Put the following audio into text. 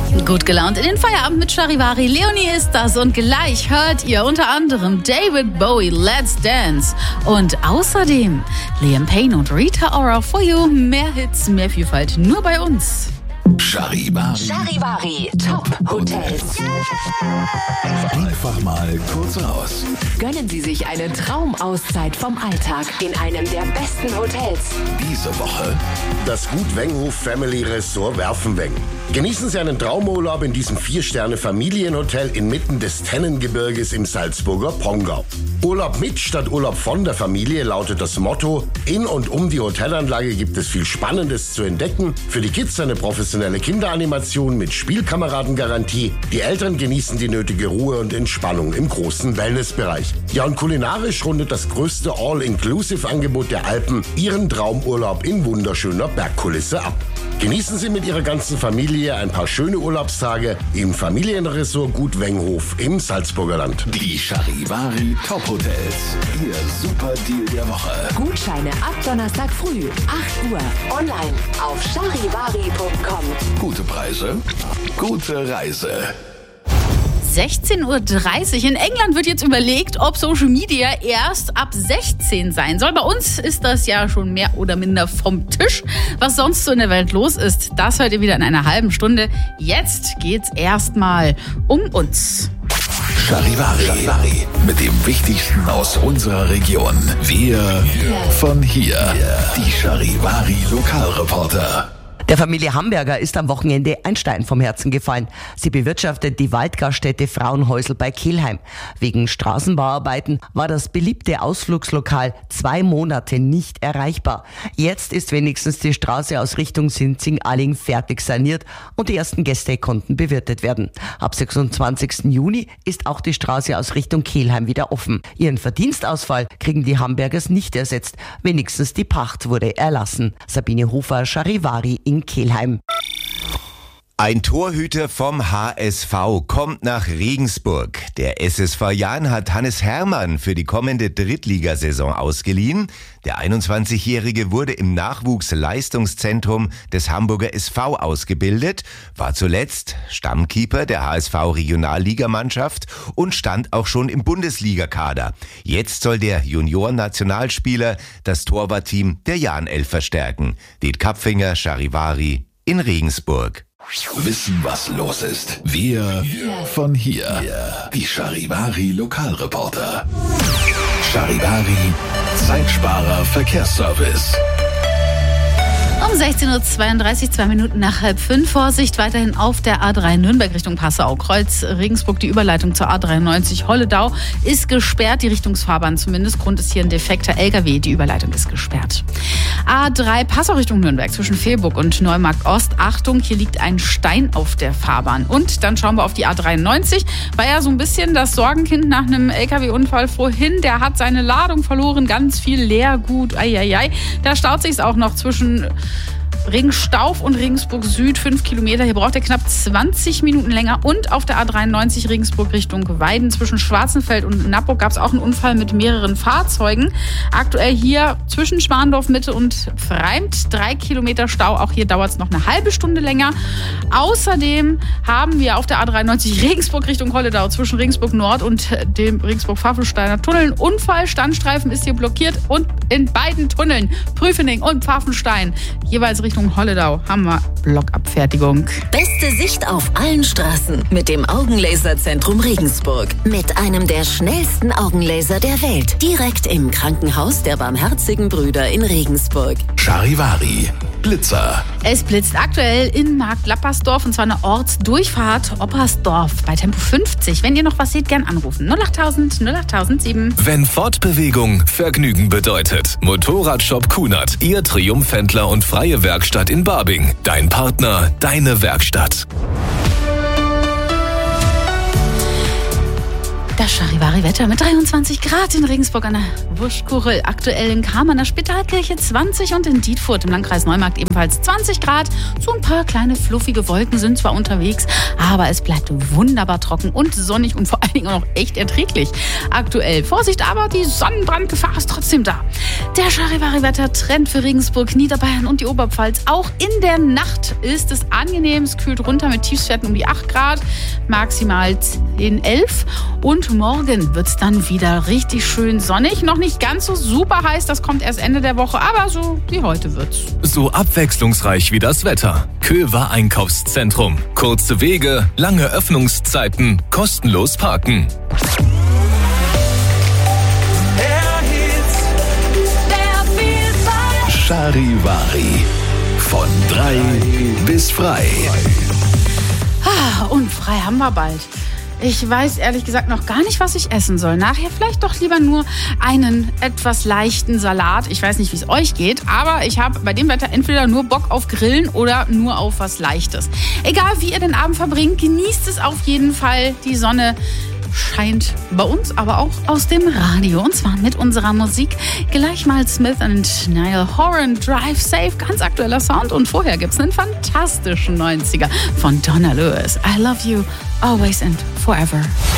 Gut gelaunt in den Feierabend mit Charivari. Leonie ist das und gleich hört ihr unter anderem David Bowie, Let's Dance und außerdem Liam Payne und Rita Ora for You. Mehr Hits, mehr Vielfalt, nur bei uns. Charivari Top Hotels. Einfach mal kurz raus. Gönnen Sie sich eine Traumauszeit vom Alltag in einem der besten Hotels. Diese Woche das Gut Wenghof Family Resort Werfenweng. Genießen Sie einen Traumurlaub in diesem 4-Sterne-Familienhotel inmitten des Tennengebirges im Salzburger Pongau. Urlaub mit statt Urlaub von der Familie lautet das Motto. In und um die Hotelanlage gibt es viel Spannendes zu entdecken. Für die Kids eine professionelle Kinderanimation mit Spielkameradengarantie. Die Eltern genießen die nötige Ruhe und Entspannung im großen Wellnessbereich. Ja, und kulinarisch rundet das größte All-Inclusive-Angebot der Alpen Ihren Traumurlaub in wunderschöner Bergkulisse ab. Genießen Sie mit Ihrer ganzen Familie ein paar schöne Urlaubstage im Familienresort Gut Wenghof im Salzburger Land. die Charivari Top Hotels. Ihr super Deal der Woche. Gutscheine ab Donnerstag früh, 8 Uhr. Online auf charivari.com. Gute Preise, gute Reise. 16.30 Uhr. In England wird jetzt überlegt, ob Social Media erst ab 16 sein soll. Bei uns ist das ja schon mehr oder minder vom Tisch. Was sonst so in der Welt los ist, das hört ihr wieder in einer halben Stunde. Jetzt geht's erstmal um uns. Charivari. Mit dem Wichtigsten aus unserer Region. Wir von hier. Die Charivari Lokalreporter. Der Familie Hamberger ist am Wochenende ein Stein vom Herzen gefallen. Sie bewirtschaftet die Waldgaststätte Frauenhäusl bei Kelheim. Wegen Straßenbauarbeiten war das beliebte Ausflugslokal 2 Monate nicht erreichbar. Jetzt ist wenigstens die Straße aus Richtung Sinzing-Alling fertig saniert und die ersten Gäste konnten bewirtet werden. Ab 26. Juni ist auch die Straße aus Richtung Kelheim wieder offen. Ihren Verdienstausfall kriegen die Hambergers nicht ersetzt. Wenigstens die Pacht wurde erlassen. Sabine Hofer, Charivari in Kelheim. Ein Torhüter vom HSV kommt nach Regensburg. Der SSV Jahn hat Hannes Hermann für die kommende Drittligasaison ausgeliehen. Der 21-Jährige wurde im Nachwuchsleistungszentrum des Hamburger SV ausgebildet, war zuletzt Stammkeeper der HSV-Regionalligamannschaft und stand auch schon im Bundesligakader. Jetzt soll der Junioren-Nationalspieler das Torwartteam der Jahn-Elf verstärken. Det Kapfinger, Charivari in Regensburg. Wissen, was los ist. Wir von hier. Die Charivari Lokalreporter. Charivari Zeitsparer Verkehrsservice. Um 16.32 Uhr, 2 Minuten nach 4:30. Vorsicht weiterhin auf der A3 Nürnberg Richtung Passau-Kreuz, Regensburg. Die Überleitung zur A93 Holledau ist gesperrt, die Richtungsfahrbahn zumindest. Grund ist hier ein defekter LKW, die Überleitung ist gesperrt. A3 Passau Richtung Nürnberg zwischen Fehlburg und Neumarkt Ost. Achtung, hier liegt ein Stein auf der Fahrbahn. Und dann schauen wir auf die A93. War ja so ein bisschen das Sorgenkind nach einem LKW-Unfall vorhin. Der hat seine Ladung verloren, ganz viel Leergut. Eieiei. Da staut sich's auch noch zwischen Regenstauf und Regensburg Süd, 5 Kilometer. Hier braucht er knapp 20 Minuten länger. Und auf der A93 Regensburg Richtung Weiden zwischen Schwarzenfeld und Nappburg gab es auch einen Unfall mit mehreren Fahrzeugen. Aktuell hier zwischen Schwandorf Mitte und Freimt 3 Kilometer Stau. Auch hier dauert es noch eine halbe Stunde länger. Außerdem haben wir auf der A93 Regensburg Richtung Holledau zwischen Regensburg Nord und dem Regensburg-Pfaffensteiner Tunnel einen Unfall. Standstreifen ist hier blockiert und in beiden Tunneln, Prüfening und Pfaffenstein, jeweils Richtung Holledau, haben wir Blockabfertigung. Beste Sicht auf allen Straßen mit dem Augenlaserzentrum Regensburg. Mit einem der schnellsten Augenlaser der Welt. Direkt im Krankenhaus der Barmherzigen Brüder in Regensburg. Charivari Blitzer. Es blitzt aktuell in Markt-Lappersdorf und zwar eine Ortsdurchfahrt Oppersdorf bei Tempo 50. Wenn ihr noch was seht, gern anrufen. 08000 08007. Wenn Fortbewegung Vergnügen bedeutet. Motorradshop Kunert, Ihr Triumphhändler und freie Werkstatt in Barbing. Dein Partner, deine Werkstatt. Das Charivari-Wetter mit 23 Grad in Regensburg an der Wuschkuchel. Aktuell in Kam an der Spitalkirche 20 und in Dietfurt im Landkreis Neumarkt ebenfalls 20 Grad. So ein paar kleine fluffige Wolken sind zwar unterwegs, aber es bleibt wunderbar trocken und sonnig und vor allen Dingen auch noch echt erträglich. Aktuell Vorsicht, aber die Sonnenbrandgefahr ist trotzdem da. Der Charivari-Wetter-Trend für Regensburg, Niederbayern und die Oberpfalz. Auch in der Nacht ist es angenehm. Es kühlt runter mit Tiefstwerten um die 8 Grad, maximal 10, 11 und morgen wird es dann wieder richtig schön sonnig. Noch nicht ganz so super heiß, das kommt erst Ende der Woche, aber so wie heute wird's. So abwechslungsreich wie das Wetter. Köver Einkaufszentrum. Kurze Wege, lange Öffnungszeiten, kostenlos parken. Charivari. Von 3 bis frei. Und frei haben wir bald. Ich weiß ehrlich gesagt noch gar nicht, was ich essen soll. Nachher vielleicht doch lieber nur einen etwas leichten Salat. Ich weiß nicht, wie es euch geht, aber ich habe bei dem Wetter entweder nur Bock auf Grillen oder nur auf was Leichtes. Egal, wie ihr den Abend verbringt, genießt es auf jeden Fall. Die Sonne scheint bei uns, aber auch aus dem Radio. Und zwar mit unserer Musik. Gleich mal Smith & Niall Horan, Drive Safe, ganz aktueller Sound. Und vorher gibt es einen fantastischen 90er von Donna Lewis. I love you, always and forever.